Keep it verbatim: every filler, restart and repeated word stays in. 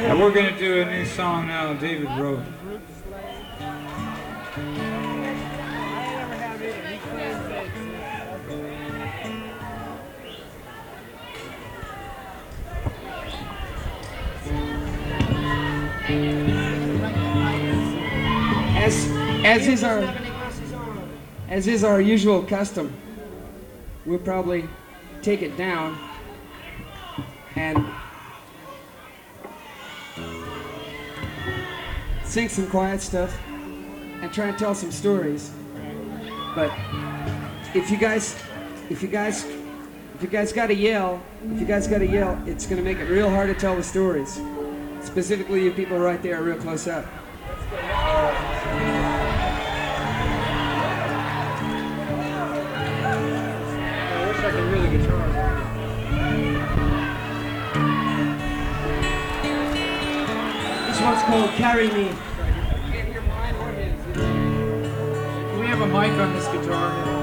And we're going to do a new song now David wrote. As, as is our as is our usual custom, we'll probably take it down and sing some quiet stuff and try and tell some stories. But if you guys, if you guys, if you guys gotta yell, if you guys gotta yell, it's gonna make it real hard to tell the stories. Specifically, you people right there, real close up. I wish I could really guitar. This one's called "Carry Me." Do we have a mic on this guitar?